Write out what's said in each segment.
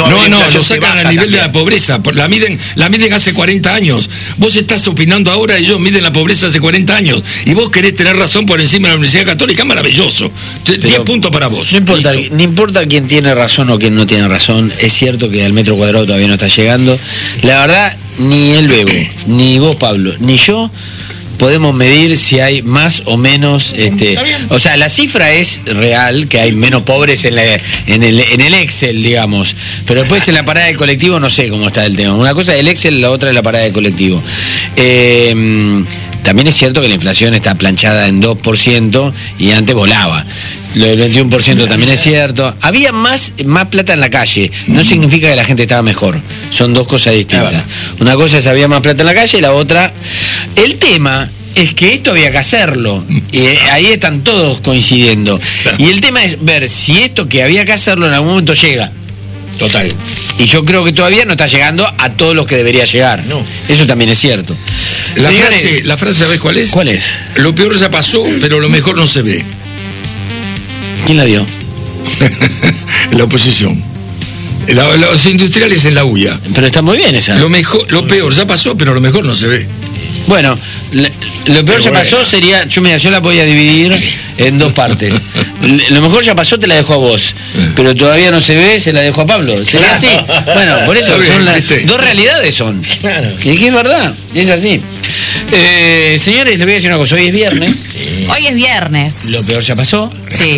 no lo sacan al nivel de la pobreza. La miden hace 40 años. Vos estás opinando ahora y ellos miden la pobreza hace 40 años. Y vos querés tener razón por encima de la Universidad Católica, maravilloso. 10 puntos para vos. No importa quién tiene razón o quién no tiene razón. Es cierto que al metro cuadrado todavía no está llegando. La verdad, ni el Bebo, ni vos, Pablo, ni yo podemos medir si hay más o menos, o sea, la cifra es real, que hay menos pobres en el Excel, digamos, pero después en la parada del colectivo no sé cómo está el tema. Una cosa es el Excel, la otra es la parada del colectivo. También es cierto que la inflación está planchada en 2% y antes volaba. Lo del 21% también es cierto. Había más plata en la calle. No significa que la gente estaba mejor. Son dos cosas distintas. Una cosa es había más plata en la calle y la otra... El tema es que esto había que hacerlo. Y ahí están todos coincidiendo. Y el tema es ver si esto que había que hacerlo en algún momento llega. Total. Y yo creo que todavía no está llegando a todos los que debería llegar. No. Eso también es cierto. La frase, ¿sabés cuál es? ¿Cuál es? Lo peor ya pasó, pero lo mejor no se ve. ¿Quién la dio? La oposición. Los industriales en la huya. Pero está muy bien esa. Lo peor ya pasó, pero lo mejor no se ve. Bueno, lo peor ya pasó sería, yo la voy a dividir en dos partes. Lo mejor ya pasó, te la dejo a vos, pero todavía no se ve, se la dejo a Pablo. ¿Sería así? Bueno, por eso son las dos realidades son. Claro. Y que es verdad, es así. Señores, les voy a decir una cosa, hoy es viernes. Hoy es viernes. Lo peor ya pasó. Sí.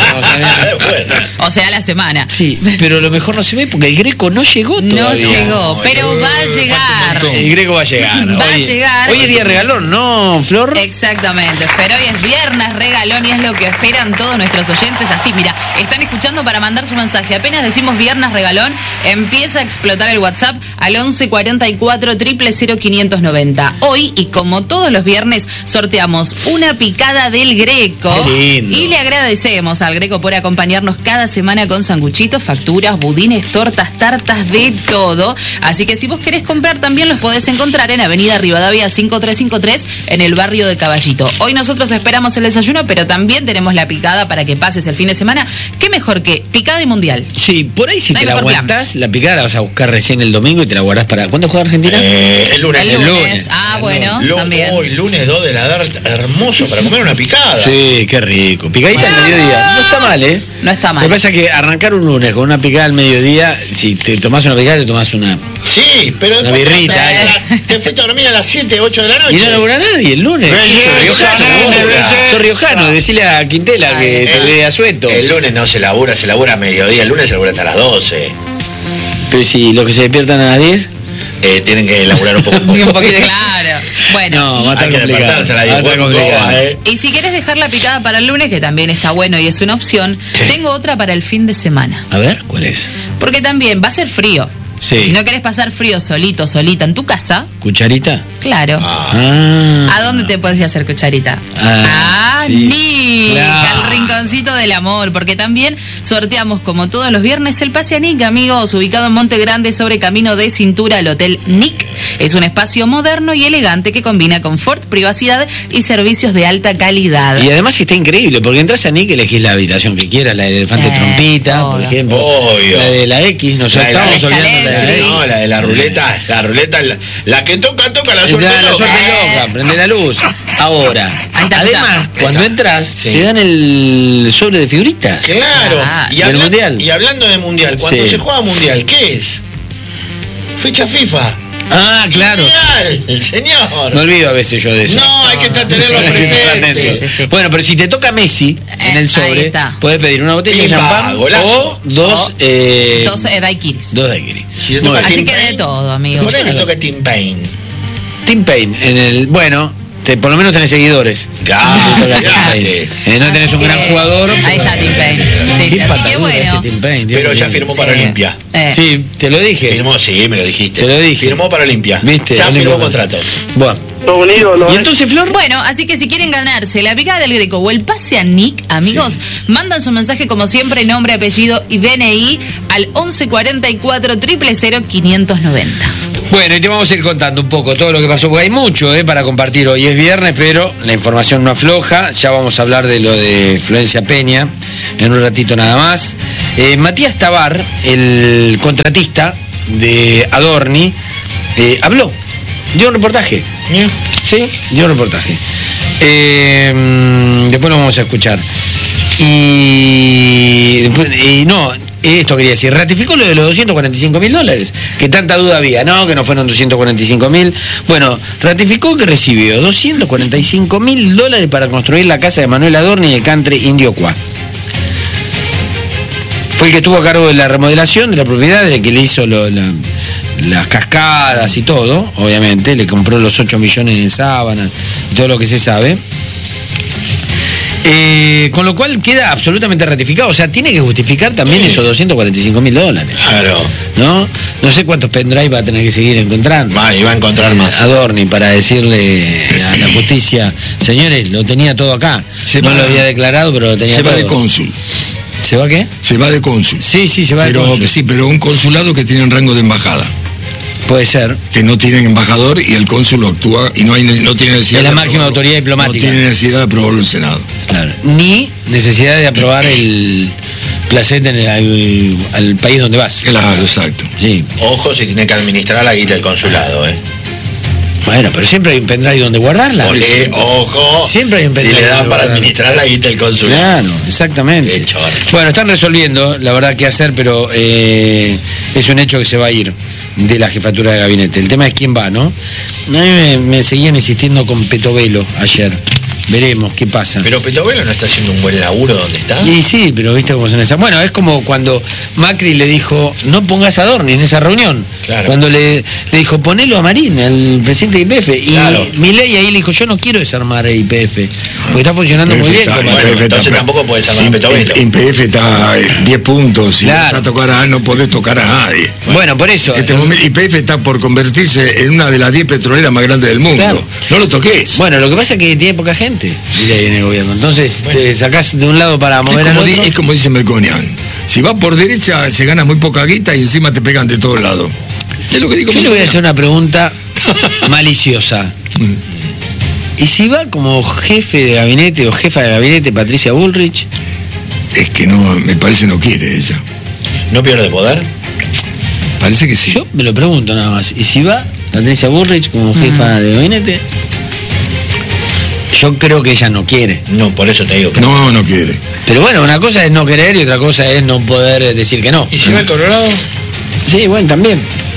O sea, la semana. Sí, pero lo mejor no se ve porque el Greco no llegó todavía. No llegó, pero va a llegar. El Greco va a llegar. Va a llegar. Hoy es día regalón, ¿no, Flor? Exactamente, pero hoy es viernes regalón y es lo que esperan todos nuestros oyentes. Así, mira, están escuchando para mandar su mensaje. Apenas decimos viernes regalón, empieza a explotar el WhatsApp al 11 44 000 590. Hoy, y como todos los viernes, sorteamos una picada del Greco. Qué lindo. Y le agradecemos al Greco por acompañarnos cada semana con sanguchitos, facturas, budines, tortas, tartas, de todo. Así que si vos querés comprar, también los podés encontrar en Avenida Rivadavia 5353 en el barrio de Caballito. Hoy nosotros esperamos el desayuno, pero también tenemos la picada para que pases el fin de semana. ¿Qué mejor que picada y mundial? Sí, por ahí si no te la aguantás, la picada la vas a buscar recién el domingo y te la guardás para... ¿Cuándo juega Argentina? El lunes. El lunes. Ah, bueno, también. Hoy, lunes 2 de la tarde, hermoso para comer una picada. Sí, qué rico. Picadita al mediodía. No está mal, ¿eh? No está mal. Lo que pasa es que arrancar un lunes con una picada al mediodía, si te tomás una picada, te tomás una... Sí, pero una birrita. Te fuiste a dormir a las 7, 8 de la noche. Y no labura nadie el lunes. Sos riojano, decile a Quintela que te dé asueto. El lunes no se labura a mediodía, el lunes se labura hasta las 12. Pero si los que se despiertan a las 10... tienen que laburar un poco. Un poquito, claro. Bueno, no, hay que despertarse a las 10. Y si querés dejar la picada para el lunes, que también está bueno y es una opción, tengo otra para el fin de semana. A ver, ¿cuál es? Porque también va a ser frío. Sí. Si no querés pasar frío solita en tu casa. ¿Cucharita? Claro. ¿A dónde te podés hacer cucharita? Sí. Nick, al rinconcito del amor, porque también sorteamos como todos los viernes el pase a Nick, amigos, ubicado en Monte Grande sobre Camino de Cintura, el Hotel Nick. Es un espacio moderno y elegante que combina confort, privacidad y servicios de alta calidad. Y además está increíble, porque entras a Nick y elegís la habitación que quieras, la del elefante trompita, por ejemplo. Obvio. La de la X, no sé, estamos olvidando no, la de la ruleta, la que toca la suerte loca. La suerte loca, prende la luz. Ahora, además, cuando entras, te dan el sobre de figuritas. Claro. Del mundial. Y hablando de mundial, cuando se juega mundial, ¿qué es? Fecha FIFA. Ah, claro. Mundial, señor. Me olvido a veces yo de eso. No, hay que tenerlo presente. Sí. Bueno, pero si te toca Messi en el sobre, puedes pedir una botella de champán o dos daiquiris. Dos daiquiris. Así que de todo, amigos. Por ahí te toca Tim Payne. Tim Payne en el... Bueno... por lo menos tenés seguidores. No tenés un gran jugador. Ahí está Tim Payne. Sí, así que bueno. Pero ya firmó para Olimpia. Sí, te lo dije. Firmó, sí, me lo dijiste. Te lo dije. Firmó para Olimpia. ¿Viste? Ya firmó contrato. Bueno. ¿Y entonces, Flor? Bueno, así que si quieren ganarse la picada del Greco o el pase a Nick, amigos, mandan su mensaje como siempre, nombre, apellido y DNI al 11 44 000 590. Bueno, y te vamos a ir contando un poco todo lo que pasó, porque hay mucho para compartir. Hoy es viernes, pero la información no afloja. Ya vamos a hablar de lo de Florencia Peña en un ratito nada más. Matías Tabar, el contratista de Adorni, habló, dio un reportaje. Sí, dio un reportaje. Después lo vamos a escuchar. Esto quería decir, ratificó lo de los $245.000, que tanta duda había, no, que no fueron 245.000. Bueno, ratificó que recibió $245.000 para construir la casa de Manuel Adorni de Country Indio Cuá. Fue el que estuvo a cargo de la remodelación de la propiedad, el que le hizo las cascadas y todo, obviamente, le compró los 8 millones de sábanas, todo lo que se sabe. Con lo cual queda absolutamente ratificado, o sea, tiene que justificar también esos $245.000. Claro. No sé cuántos pendrive va a tener que seguir encontrando. Y va a encontrar más. Adorni, para decirle a la justicia, señores, lo tenía todo acá. Lo había declarado, pero lo tenía todo. Se va de cónsul. ¿Se va qué? Se va de cónsul. Sí, se va de cónsul. Sí, pero un consulado que tiene un rango de embajada. Puede ser. Que no tienen embajador y el cónsul actúa y no tiene necesidad. Es la máxima autoridad diplomática. No tiene necesidad de aprobarlo el Senado. Claro. Ni necesidad de aprobar el placet al país donde vas. Claro, exacto. Sí. Ojo si tiene que administrar la guita del consulado, Bueno, pero siempre hay un pendrive donde guardarla. Ojo. Siempre hay un pendrive. Si le dan para administrar la guita del consulado. Claro, exactamente. Bueno, están resolviendo, la verdad, qué hacer, pero es un hecho que se va a ir de la jefatura de gabinete. El tema es quién va, ¿no? A mí me seguían insistiendo con Petovelo ayer. Veremos qué pasa. Pero Petovelo no está haciendo un buen laburo donde está. Y sí, pero viste cómo son esas. Bueno, es como cuando Macri le dijo, no pongas a Adorni en esa reunión. Claro. Cuando le dijo, ponelo a Marín, al presidente de IPF. Y claro. Milei ahí le dijo, yo no quiero desarmar a IPF, porque está funcionando muy bien. Entonces tampoco puede desarmar a Petovelo. IPF está 10 puntos. Y vas a tocar a él, no podés tocar a nadie. Bueno, por eso. IPF está por convertirse en una de las 10 petroleras más grandes del mundo. Claro. No lo toques. Bueno, lo que pasa es que tiene poca gente en el gobierno. Entonces te sacás de un lado para mover al otro. Es como dice Melconian. Si vas por derecha se gana muy poca guita y encima te pegan de todos lados. Es lo que digo. Yo le voy a hacer una pregunta maliciosa. ¿Y si va como jefe de gabinete o jefa de gabinete Patricia Bullrich? Es que no, me parece no quiere ella. ¿No pierde poder? Parece que sí. Yo me lo pregunto nada más. ¿Y si va Patricia Bullrich como jefa de gabinete? Yo creo que ella no quiere. No, por eso te digo que no quiere. Pero bueno, una cosa es no querer y otra cosa es no poder decir que no. ¿Y si va el Colorado? Sí, bueno, también.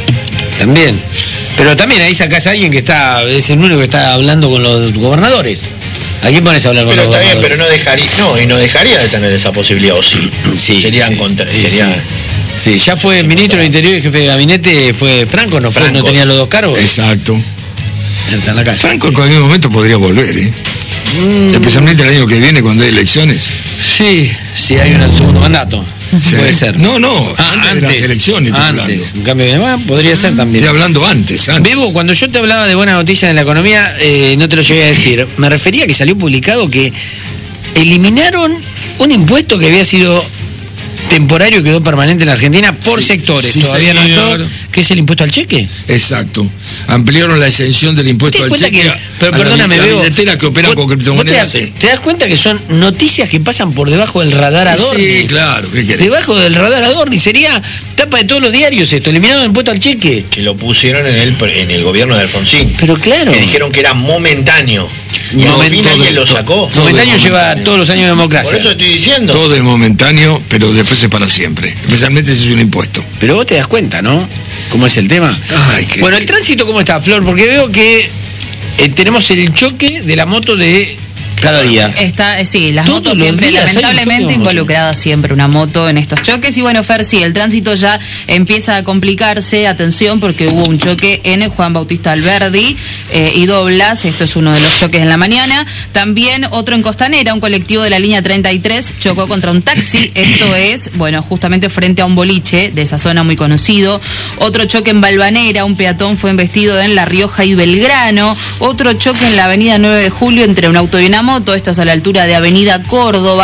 Pero también ahí sacás a alguien que es el único que está hablando con los gobernadores. ¿A quién pones a hablar con los gobernadores? Pero está bien, pero no dejaría de tener esa posibilidad, ¿o sí? Sí. Sí, ya fue el ministro del Interior y jefe de gabinete, fue Franco, no tenía los dos cargos. Exacto. Está en la calle. Franco en cualquier momento podría volver, especialmente el año que viene cuando hay elecciones. Sí, hay un segundo mandato. Sí. Puede ser. No, antes de las elecciones. Antes. Un cambio de podría ser también. Estoy hablando antes. Bebo, cuando yo te hablaba de buenas noticias en la economía, no te lo llegué a decir. Me refería a que salió publicado que eliminaron un impuesto que había sido temporario y quedó permanente en la Argentina por sectores. Todavía no está, que es el impuesto al cheque. Exacto. Ampliaron la exención del impuesto al cheque. Pero perdóname, Bebo, que operan con criptomonedas. ¿Te das cuenta que son noticias que pasan por debajo del radar Adorni? Sí, claro. ¿Qué querés? Debajo del radar Adorni. Sería tapa de todos los diarios esto. Eliminaron el impuesto al cheque. Que lo pusieron en el gobierno de Alfonsín. Pero claro. Que dijeron que era momentáneo. Y al fin alguien lo sacó. Momentáneo lleva todos los años de democracia. Por eso estoy diciendo. Todo es momentáneo, pero después es para siempre. Especialmente si es un impuesto. Pero vos te das cuenta, ¿no? ¿Cómo es el tema? Bueno, el tránsito, ¿cómo está, Flor? Porque veo que tenemos el choque de la moto de cada día. Sí, las motos siempre, lamentablemente, involucrada siempre una moto en estos choques. Y bueno, Fer, sí, el tránsito ya empieza a complicarse. Atención, porque hubo un choque en Juan Bautista Alberdi y Doblas. Esto es uno de los choques en la mañana. También otro en Costanera, un colectivo de la línea 33 chocó contra un taxi. Esto es, bueno, justamente frente a un boliche de esa zona muy conocido. Otro choque en Balvanera, un peatón fue embestido en La Rioja y Belgrano. Otro choque en la avenida 9 de Julio entre un auto y una moto, esto es a la altura de Avenida Córdoba.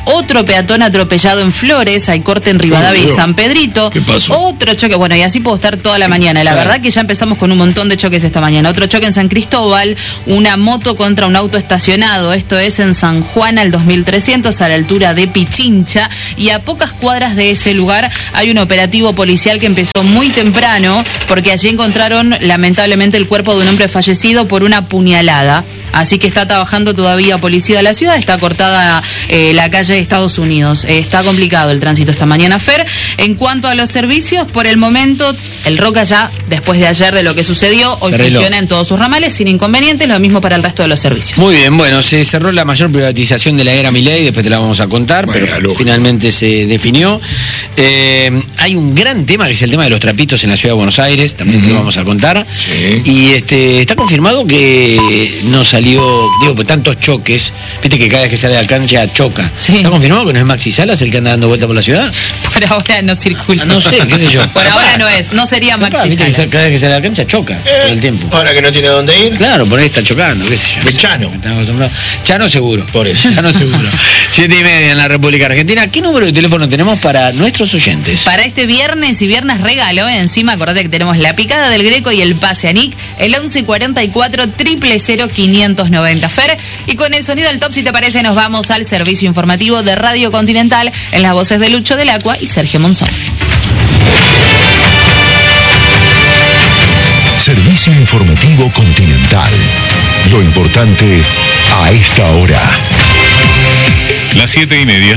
Otro peatón atropellado en Flores, hay corte en Rivadavia y San Pedrito. ¿Qué pasó? Otro choque, bueno, y así puedo estar toda la mañana. La verdad que ya empezamos con un montón de choques esta mañana. Otro choque en San Cristóbal, una moto contra un auto estacionado. Esto es en San Juan al 2300, a la altura de Pichincha. Y a pocas cuadras de ese lugar hay un operativo policial que empezó muy temprano, porque allí encontraron lamentablemente el cuerpo de un hombre fallecido por una puñalada. Así que está trabajando todavía policía de la ciudad, está cortada la calle de Estados Unidos. Está complicado el tránsito esta mañana, Fer. En cuanto a los servicios, por el momento, el Roca ya, después de ayer de lo que sucedió, hoy funciona en todos sus ramales sin inconvenientes, lo mismo para el resto de los servicios. Muy bien, bueno, se cerró la mayor privatización de la era Milei, después te la vamos a contar, bueno, pero finalmente se definió. Hay un gran tema que es el tema de los trapitos en la ciudad de Buenos Aires, también te lo vamos a contar. Sí. Y está confirmado que no salió, digo, pues tantos choques, viste que cada vez que sale de la cancha choca. Sí. ¿Está confirmado que no es Maxi Salas el que anda dando vuelta por la ciudad? Por ahora no circula. No sé, qué sé yo. Por ahora no es, no sería Maxi Salas. Que cada vez que sale de la cancha choca todo el tiempo. Ahora que no tiene dónde ir. Claro, por ahí está chocando, qué sé yo. De Chano. Chano seguro. Por eso. Chano seguro. 7:30 en la República Argentina. ¿Qué número de teléfono tenemos para nuestros oyentes? Para este viernes y viernes regalo, encima acordate que tenemos la picada del Greco y el pase a Nick, el 1144 000 590 Fer. Y con el sonido del top, si te parece, nos vamos al servicio informativo de Radio Continental en las voces de Lucho del Acua y Sergio Monzón. Servicio informativo Continental. Lo importante a esta hora. Las 7:30.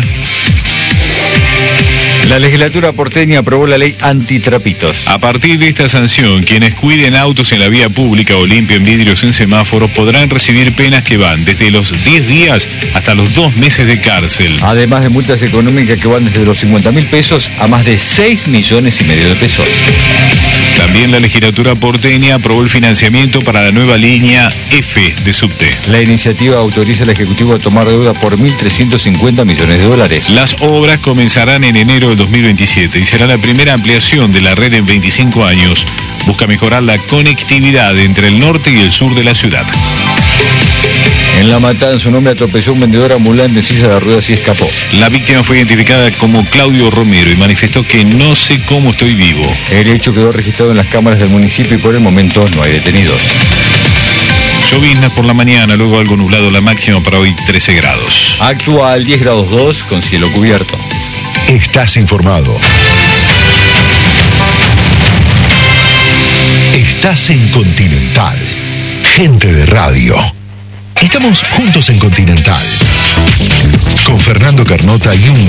La legislatura porteña aprobó la ley antitrapitos. A partir de esta sanción, quienes cuiden autos en la vía pública o limpien vidrios en semáforos podrán recibir penas que van desde los 10 días hasta los 2 meses de cárcel. Además de multas económicas que van desde los 50.000 pesos a más de 6,5 millones de pesos. También la legislatura porteña aprobó el financiamiento para la nueva línea F de subte. La iniciativa autoriza al Ejecutivo a tomar deuda por 1.350 millones de dólares. Las obras comenzarán en enero de 2027 y será la primera ampliación de la red en 25 años. Busca mejorar la conectividad entre el norte y el sur de la ciudad. En La Matanza, un hombre atropelló a un vendedor ambulante en silla de ruedas y escapó. La víctima fue identificada como Claudio Romero y manifestó que no sé cómo estoy vivo. El hecho quedó registrado en las cámaras del municipio y por el momento no hay detenidos. Lloviznas por la mañana, luego algo nublado, la máxima para hoy 13 grados. Actual 10 grados 2 con cielo cubierto. Estás informado. Estás en Continental. Gente de radio. Estamos juntos en Continental. Con Fernando Carnota y un